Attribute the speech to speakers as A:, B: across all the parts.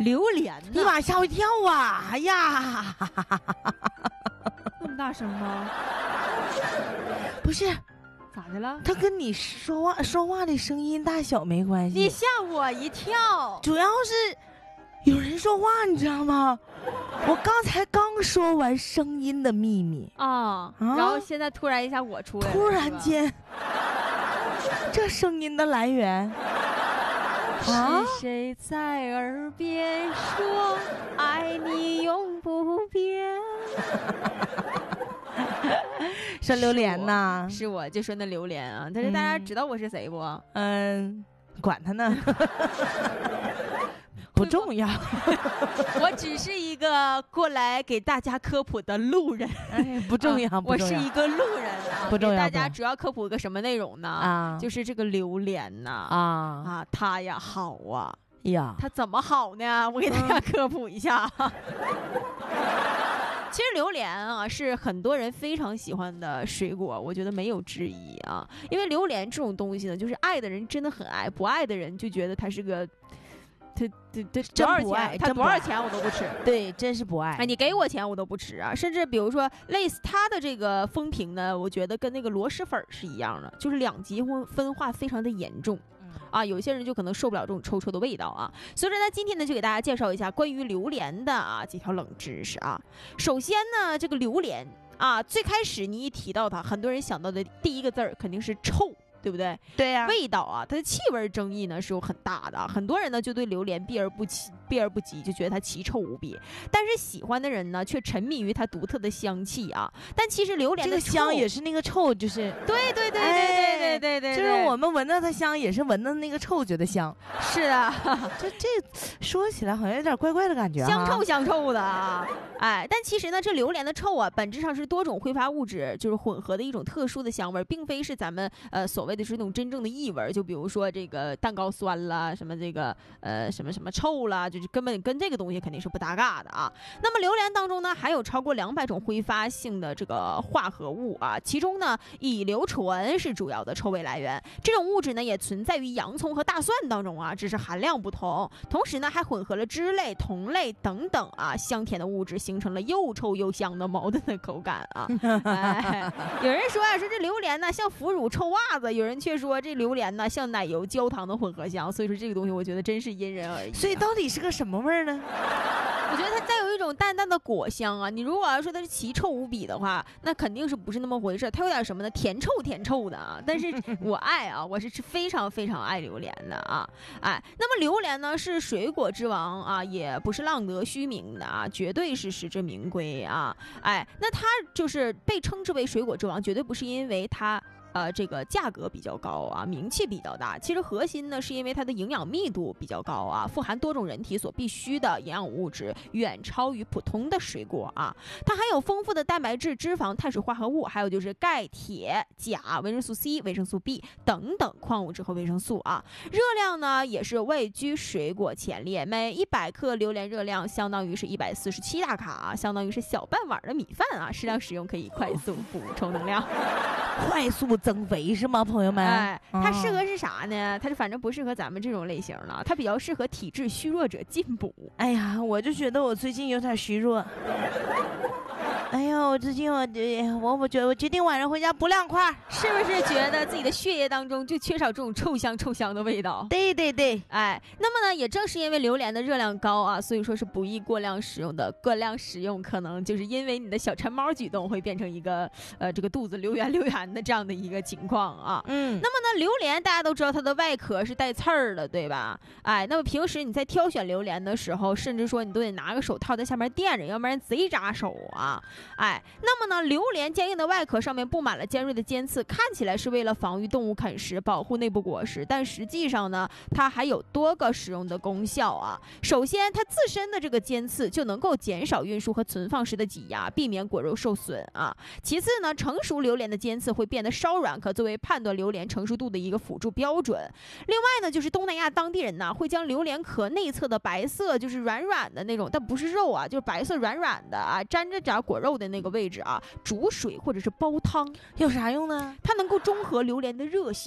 A: 榴莲
B: 你把吓我一跳啊！哎呀，
A: 那么大声吗？
B: 不是，
A: 咋的了？
B: 他跟你说话的声音大小没关系，
A: 你吓我一跳。
B: 主要是有人说话，你知道吗？我刚才刚说完声音的秘密
A: 啊，然后现在突然一下我出来了，
B: 突然间，这声音的来源。
A: 是谁在耳边说爱你永不变？
B: 是榴莲呐，
A: 是我就说那榴莲啊，但是大家知道我是谁不？
B: 管他呢，不重要。
A: 我只是一个过来给大家科普的路人，
B: 不重要。
A: 我是一个路人啊，
B: 不重要。
A: 给大家主要科普个什么内容呢？就是这个榴莲呐，它呀好啊。
B: 呀，
A: 它怎么好呢？我给大家科普一下。其实榴莲啊是很多人非常喜欢的水果，我觉得没有之一啊。因为榴莲这种东西呢，就是爱的人真的很爱，不爱的人就觉得它是个，它多少钱？它多少钱我都不吃。
B: 对，真是不爱。
A: 哎，你给我钱我都不吃啊！甚至比如说类似它的这个风评呢，我觉得跟那个螺蛳粉是一样的，就是两极分化非常的严重。有些人就可能受不了这种臭臭的味道啊，所以说呢，今天呢就给大家介绍一下关于榴莲的几条冷知识啊。首先呢，这个榴莲最开始你一提到它，很多人想到的第一个字儿肯定是臭，对不对？
B: 对呀，
A: 味道它的气味争议呢是有很大的，很多人呢就对榴莲避而不及，就觉得它奇臭无比。但是喜欢的人呢却沉迷于它独特的香气啊。但其实榴莲的
B: 这个香也是那个臭，就是
A: 对，
B: 就是我们闻到它香，也是闻到那个臭觉得香。
A: 是啊，
B: 这说起来好像有点怪怪的感觉，
A: 香臭的啊。但其实呢，这榴莲的臭本质上是多种挥发物质就是混合的一种特殊的香味，并非是咱们所谓的是那种真正的异味。就比如说这个蛋糕酸啦，什么这个什么臭啦，就是根本跟这个东西肯定是不搭嘎的啊。那么榴莲当中呢，还有超过200种挥发性的这个化合物啊，其中呢乙硫醇是主要的臭味来源。这种物质呢也存在于洋葱和大蒜当中只是含量不同。同时呢还混合了脂类、酮类等等香甜的物质，形成了又臭又香的矛盾的口感啊。有人说说这榴莲呢像腐乳臭袜子，有人却说这榴莲呢像奶油焦糖的混合香。所以说这个东西我觉得真是因人而异。
B: 所以到底是个什么味儿呢？
A: 我觉得它带有一种淡淡的果香你如果要说它是奇臭无比的话，那肯定是不是那么回事。它有点什么呢？甜臭的但是我爱我是非常非常爱榴莲的那么榴莲呢是水果之王也不是浪得虚名的绝对是实至名归那它就是被称之为水果之王，绝对不是因为它这个价格比较高名气比较大。其实核心呢是因为它的营养密度比较高富含多种人体所必需的营养物质，远超于普通的水果它含有丰富的蛋白质、脂肪、碳水化合物，还有就是钙、铁、钾、维生素 C、维生素 B 等等矿物质和维生素热量呢也是位居水果前列，每100克榴莲热量相当于是147大卡相当于是小半碗的米饭适量食用可以快速补充能量。
B: 快速增肥是吗，朋友们？
A: 它适合是啥呢？它反正不适合咱们这种类型了，它比较适合体质虚弱者进补。
B: 哎呀，我就觉得我最近有点虚弱。哎呀，我最近我决定晚上回家补2块，
A: 是不是觉得自己的血液当中就缺少这种臭香的味道？
B: 对，
A: 那么呢，也正是因为榴莲的热量高所以说是不宜过量食用的。过量食用可能就是因为你的小馋猫举动会变成一个这个肚子流圆的这样的一个情况那么呢，榴莲大家都知道它的外壳是带刺儿的，对吧？那么平时你在挑选榴莲的时候，甚至说你都得拿个手套在下面垫着，要不然贼扎手那么呢，榴莲坚硬的外壳上面布满了尖锐的尖刺，看起来是为了防御动物啃食，保护内部果实，但实际上呢，它还有多个使用的功效首先，它自身的这个尖刺就能够减少运输和存放时的挤压，避免果肉受损其次呢，成熟榴莲的尖刺会变得稍软，可作为判断榴莲成熟度的一个辅助标准。另外呢，就是东南亚当地人会将榴莲壳内侧的白色就是软软的那种，但不是肉就是白色软软的沾着点果肉的那个位置煮水或者是煲汤。
B: 有啥用呢？
A: 它能够中和榴莲的热性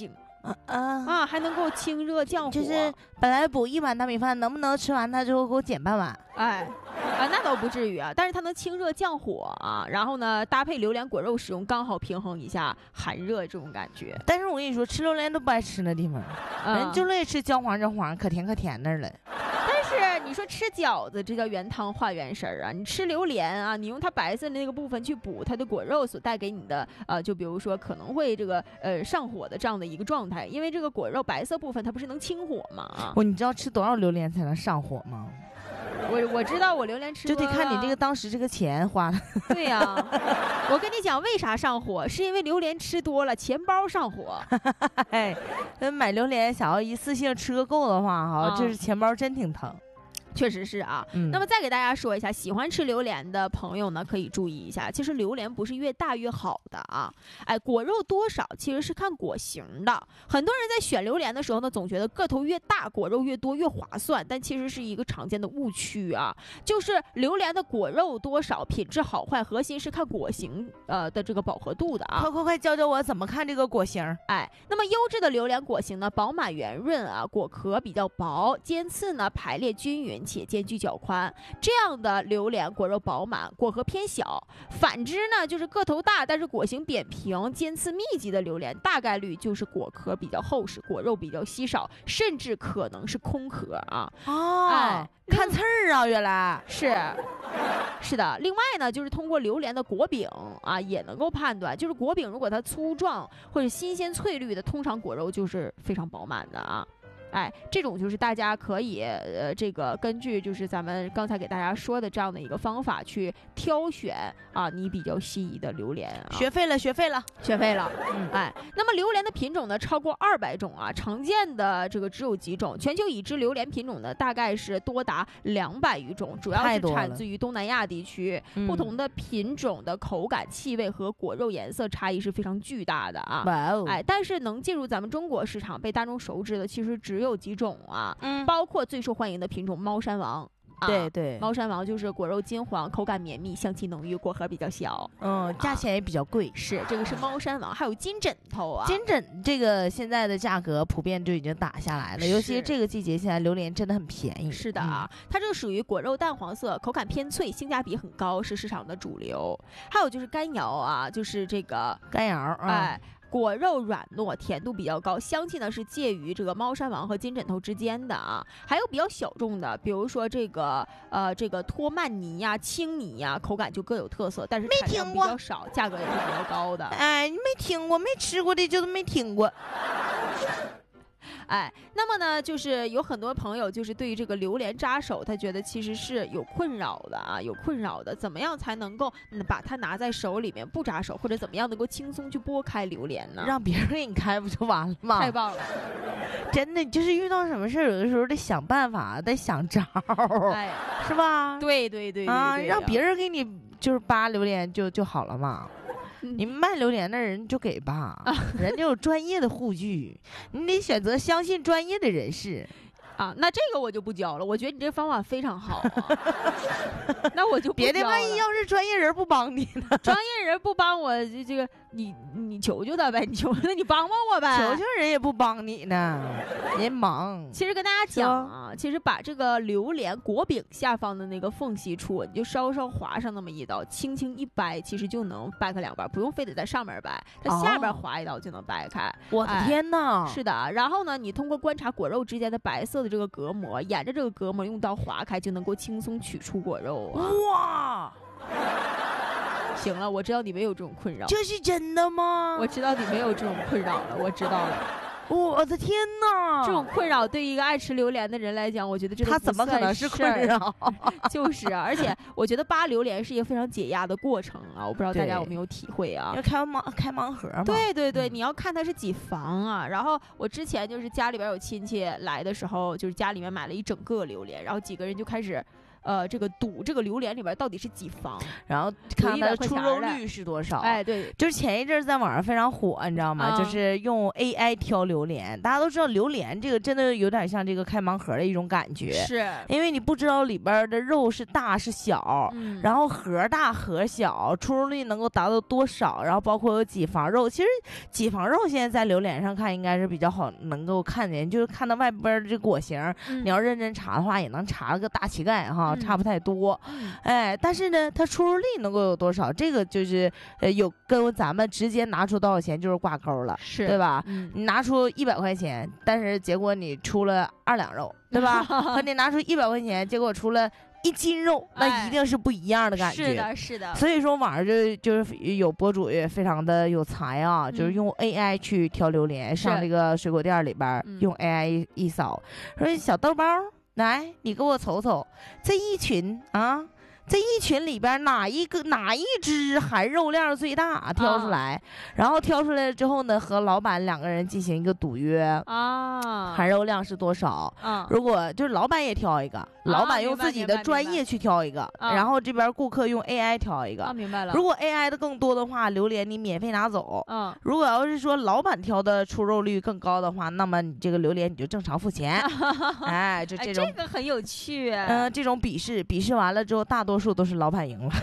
A: 还能够清热降火。
B: 就是本来补1碗大米饭，能不能吃完它之后给我减半碗？
A: 那倒不至于啊，但是它能清热降火啊。然后呢，搭配榴莲果肉使用，刚好平衡一下寒热这种感觉。
B: 但是我跟你说，吃榴莲都不爱吃那地方，人就乐意吃焦黄焦黄，可甜可甜那儿了。
A: 但是你说吃饺子，这叫原汤化原食啊。你吃榴莲啊，你用它白色的那个部分去补它的果肉所带给你的就比如说可能会这个上火的这样的一个状态，因为这个果肉白色部分它不是能清火吗？
B: 你知道吃多少榴莲才能上火吗？
A: 我知道，我榴莲吃
B: 就得看你这个当时这个钱花的。
A: 对呀，我跟你讲，为啥上火？是因为榴莲吃多了，钱包上火。
B: 买榴莲想要一次性吃个够的话，就是钱包真挺疼。
A: 确实是啊，那么再给大家说一下，喜欢吃榴莲的朋友呢，可以注意一下，其实榴莲不是越大越好的啊，果肉多少其实是看果形的。很多人在选榴莲的时候呢，总觉得个头越大，果肉越多越划算，但其实是一个常见的误区啊，就是榴莲的果肉多少品质好坏，核心是看果形的这个饱和度的啊。
B: 快教教我怎么看这个果形。
A: 那么优质的榴莲果形呢，饱满圆润啊，果壳比较薄，尖刺呢排列均匀且间距较宽，这样的榴莲果肉饱满，果核偏小。反之呢，就是个头大但是果形扁平、尖刺密集的榴莲，大概率就是果壳比较厚实，果肉比较稀少，甚至可能是空壳啊。
B: 看刺儿啊，原来
A: 是的。另外呢，就是通过榴莲的果柄啊，也能够判断，就是果柄如果它粗壮或者新鲜翠绿的，通常果肉就是非常饱满的啊。这种就是大家可以这个根据就是咱们刚才给大家说的这样的一个方法去挑选你比较心仪的榴莲啊。
B: 学费了。
A: 那么榴莲的品种呢超过200种啊，常见的这个只有几种，全球已知榴莲品种呢大概是多达200余种，主要是产自于东南亚地区。不同的品种的口感、气味和果肉颜色差异是非常巨大的啊。但是能进入咱们中国市场被大众熟知的其实只有几种啊，包括最受欢迎的品种猫山王。
B: 对，
A: 猫山王就是果肉金黄，口感绵密，香气浓郁，果核比较小，
B: 价钱也比较贵。
A: 这个是猫山王。还有金枕头啊，
B: 金枕这个现在的价格普遍就已经打下来了，尤其是这个季节，现在榴莲真的很便宜。
A: 是的啊，它这个属于果肉淡黄色，口感偏脆，性价比很高，是市场的主流。还有就是干瑶啊，就是这个
B: 干瑶，
A: 果肉软糯，甜度比较高，香气呢是介于这个猫山王和金枕头之间的啊。还有比较小众的，比如说这个托曼尼呀、青泥呀，口感就各有特色，但是产量比较少，价格也是比较高的。
B: 你没听过，没吃过的就是没听过。
A: 那么呢，就是有很多朋友就是对于这个榴莲扎手，他觉得其实是有困扰的啊，怎么样才能够把它拿在手里面不扎手，或者怎么样能够轻松去剥开榴莲呢？
B: 让别人给你开不就完了吗？
A: 太棒了，
B: 真的就是遇到什么事有的时候得想办法，得想招，是吧？
A: 对
B: 让别人给你就是扒榴莲就好了嘛。你卖榴莲的人就给吧，人家有专业的护具，你得选择相信专业的人士。
A: 那这个我就不教了，我觉得你这方法非常好啊。那我就不教了。别
B: 的万一要是专业人不帮你呢？
A: 专业人不帮我，这个你求求他呗，你帮帮我呗。
B: 求求人也不帮你呢，人忙。
A: 其实跟大家讲啊，其实把这个榴莲果柄下方的那个缝隙处，你就稍稍划上那么一刀，轻轻一掰，其实就能掰开2半，不用非得在上面掰，它下边划一刀就能掰开。
B: 我的天哪！
A: 是的，然后呢，你通过观察果肉之间的白色的这个隔膜，沿着这个隔膜用刀划开，就能够轻松取出果肉啊！
B: 哇！
A: 行了，我知道你没有这种困扰。
B: 这是真的吗？
A: 我知道你没有这种困扰了，我知道了。
B: 我的天哪！
A: 这种困扰对于一个爱吃榴莲的人来讲，我觉得这
B: 他怎么可能是困扰？
A: 就是啊，而且我觉得扒榴莲是一个非常解压的过程啊，我不知道大家有没有体会啊？
B: 要开盲盒嘛？
A: 对，你要看它是几房啊。然后我之前就是家里边有亲戚来的时候，就是家里面买了一整个榴莲，然后几个人就开始这个赌这个榴莲里边到底是几房，
B: 然后看它的出肉率是多少。
A: 哎，对，
B: 就是前一阵在网上非常火，你知道吗？就是用 AI 挑榴莲，大家都知道榴莲这个真的有点像这个开盲盒的一种感觉，
A: 是
B: 因为你不知道里边的肉是大是小，然后盒大盒小，出肉率能够达到多少，然后包括有几房肉。其实几房肉现在在榴莲上看应该是比较好能够看见，就是看到外边的这果形，你要认真查的话也能查个大乞丐哈，差不太多。哎，但是呢，它出肉率能够有多少，这个就是有跟咱们直接拿出多少钱就是挂钩了，
A: 是
B: 对吧？你拿出100块钱，但是结果你出了2两肉，对吧？和你拿出100块钱，结果出了1斤肉，那一定是不一样的感觉。
A: 是的，是的。
B: 所以说网上就是有博主也非常的有才啊，就是用 AI 去挑榴莲，上这个水果店里边用 AI 一扫，说小豆包，来你给我瞅瞅这一群啊。这一群里边哪一只含肉量最大，挑出来，然后挑出来之后呢，和老板2个人进行一个赌约啊，含肉量是多少？如果就是老板也挑一个，老板用自己的专业去挑一个，然后这边顾客用 AI 挑一个。
A: 明白了。
B: 如果 AI 的更多的话，榴莲你免费拿走。如果要是说老板挑的出肉率更高的话，那么你这个榴莲你就正常付钱。哎，就这种
A: 这个很有趣。
B: 这种比试完了之后，大多数都是老板赢了。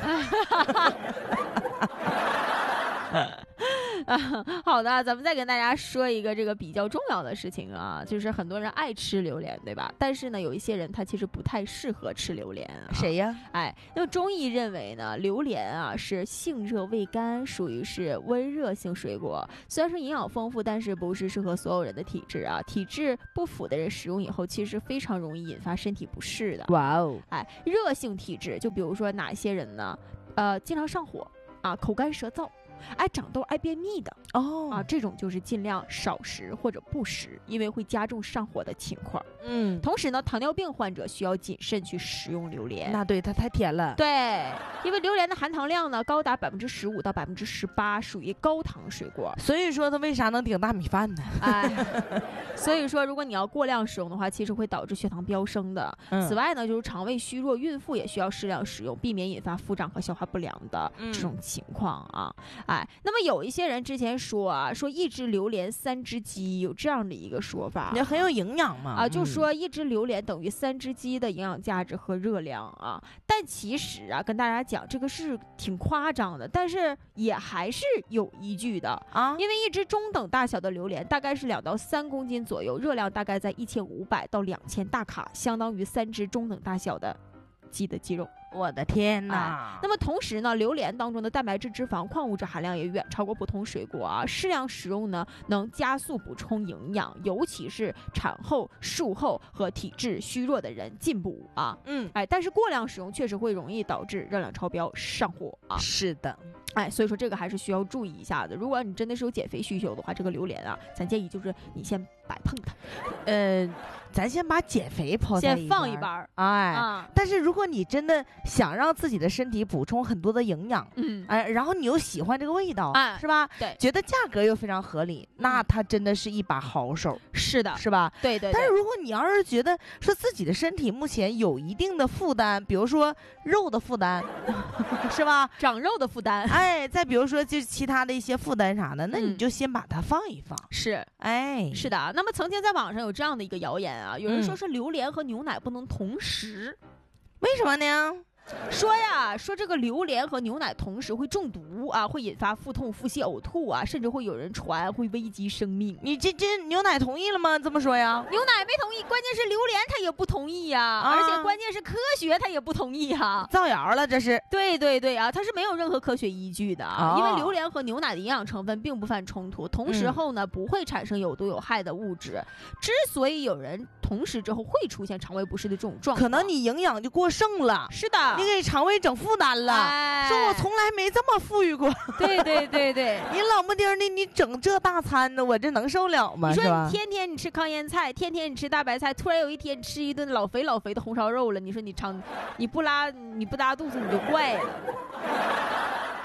A: 好的，咱们再跟大家说一个这个比较重要的事情啊，就是很多人爱吃榴莲，对吧？但是呢，有一些人他其实不太适合吃榴莲。
B: 谁呀？
A: 哎，那么中医认为呢，榴莲啊是性热味甘，属于是温热性水果。虽然说营养丰富，但是不是适合所有人的体质啊。体质不符的人食用以后，其实非常容易引发身体不适的。
B: 哇哦！
A: 哎，热性体质，就比如说哪些人呢？经常上火啊，口干舌燥。爱长痘、爱便秘的这种就是尽量少食或者不食，因为会加重上火的情况。同时呢，糖尿病患者需要谨慎去食用榴莲。
B: 那对，它太甜了。
A: 对，因为榴莲的含糖量呢高达15%到18%，属于高糖水果。
B: 所以说它为啥能顶大米饭呢？
A: 所以说如果你要过量使用的话，其实会导致血糖飙升的。此外呢，就是肠胃虚弱、孕妇也需要适量使用，避免引发腹胀和消化不良的这种情况啊。那么有一些人之前说1只榴莲3只鸡，有这样的一个说法，
B: 也很有营养嘛
A: 就说1只榴莲等于3只鸡的营养价值和热量啊。但其实跟大家讲这个是挺夸张的，但是也还是有依据的啊。因为1只中等大小的榴莲大概是2到3公斤左右，热量大概在1500到2000大卡，相当于3只中等大小的鸡的肌肉。
B: 我的天哪！
A: 那么同时呢，榴莲当中的蛋白质、脂肪、矿物质含量也远超过不同水果啊。适量食用呢，能加速补充营养，尤其是产后、术后和体质虚弱的人进补啊。但是过量使用确实会容易导致热量超标、上火啊。
B: 是的。
A: 所以说这个还是需要注意一下的。如果你真的是有减肥需求的话，这个榴莲啊，咱建议就是你先摆碰它。
B: 咱先把减肥抛在
A: 先放一边
B: 但是如果你真的想让自己的身体补充很多的营养，然后你又喜欢这个味道，是吧？
A: 对，
B: 觉得价格又非常合理，那它真的是一把好手。
A: 是的，
B: 是吧？
A: 对。
B: 但是如果你要是觉得说自己的身体目前有一定的负担，比如说肉的负担，是吧？
A: 长肉的负担，
B: 再比如说就其他的一些负担啥的，那你就先把它放一放。
A: 是的。那么曾经在网上有这样的一个谣言啊，有人说是榴莲和牛奶不能同时，
B: 为什么呢？
A: 说这个榴莲和牛奶同时会中毒啊，会引发腹痛、腹泻、呕吐啊，甚至会有人传会危及生命。
B: 你这牛奶同意了吗？这么说呀？
A: 牛奶没同意，关键是榴莲他也不同意呀，而且关键是科学他也不同意啊，
B: 造谣了这是。
A: 对它是没有任何科学依据的因为榴莲和牛奶的营养成分并不犯冲突，同时后呢不会产生有毒有害的物质。之所以有人同时之后会出现肠胃不适的这种状况，
B: 可能你营养就过剩了。
A: 是的，
B: 你给肠胃整负担了。说我从来没这么富裕过。
A: 对，
B: 你冷不丁的你整这大餐呢，我这能受了吗？
A: 你说你天天你吃糠咽菜，天天你吃大白菜，突然有一天吃一顿老肥的红烧肉了，你说你不拉肚子你就怪了。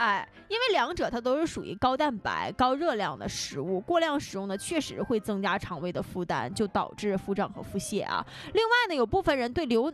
A: 因为两者它都是属于高蛋白、高热量的食物，过量使用呢，确实会增加肠胃的负担，就导致腹胀和腹泻啊。另外呢，有部分人对牛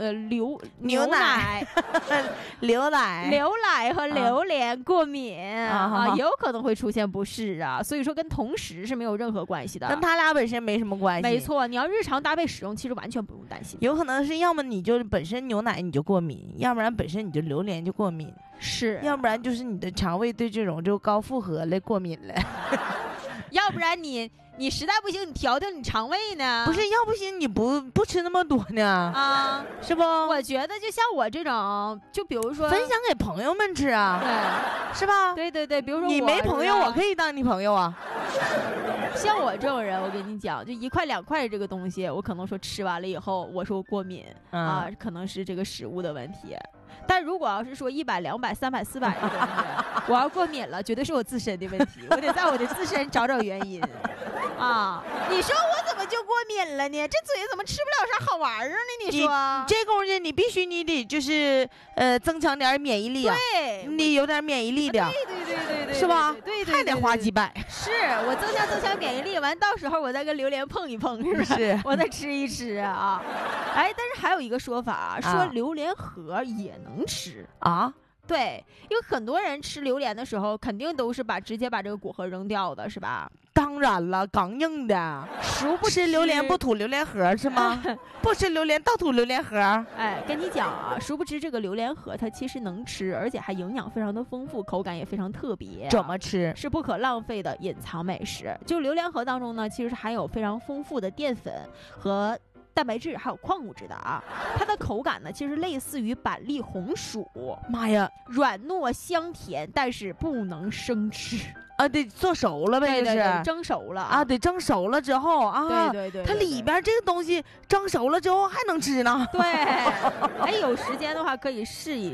A: 奶、
B: 牛
A: 奶和榴莲过敏也有可能会出现不适啊。所以说跟同时是没有任何关系的，
B: 跟他俩本身没什么关系。
A: 没错，你要日常搭配使用，其实完全不用担心。
B: 有可能是要么你就本身牛奶你就过敏，要不然本身你就榴莲就过敏，
A: 是，
B: 要不然就是你的肠胃对这种就高负荷类过敏了，
A: 要不然你实在不行，你调调你肠胃呢？
B: 不是，要不行你不吃那么多呢
A: 啊，
B: 是不？
A: 我觉得就像我这种，就比如说
B: 分享给朋友们吃啊，
A: 对，
B: 是吧？
A: 对对对，比如说
B: 你没朋友，我可以当你朋友啊。
A: 像我这种人，我跟你讲，就1块2块这个东西，我可能说吃完了以后，我说过敏啊，可能是这个食物的问题。但如果要是说100、200、300、400的东西，我要过敏了，绝对是我自身的问题，我得在我的自身找找原因啊！你说我怎么就过敏了呢？这嘴怎么吃不了啥好玩儿呢？你说
B: 这功夫你必须你得就是增强点免疫力啊，
A: 对，
B: 你有点免疫力的，
A: 对，
B: 是吧？
A: 对，
B: 还得花几百。
A: 是我增强免疫力，完到时候我再跟榴莲碰一碰，是不是？我再吃一吃啊！哎，但是还有一个说法，说榴莲核也能吃
B: 啊。
A: 对，因为很多人吃榴莲的时候，肯定都是直接把这个果核扔掉的，是吧？
B: 当然了，刚硬的。不吃榴莲不吐榴莲核是吗？不吃榴莲倒吐榴莲核。
A: 哎，跟你讲啊，殊不知这个榴莲核它其实能吃，而且还营养非常的丰富，口感也非常特别。
B: 怎么吃？
A: 是不可浪费的隐藏美食。就榴莲核当中呢，其实含有非常丰富的淀粉和蛋白质还有矿物质的啊，它的口感呢其实类似于板栗红薯。
B: 妈呀，
A: 软糯香甜，但是不能生吃
B: 啊，得做熟了呗，
A: 对，蒸熟了
B: 啊，得蒸熟了之后啊，
A: 对，
B: 它里边这个东西蒸熟了之后还能吃呢。
A: 对，哎，有时间的话可以试一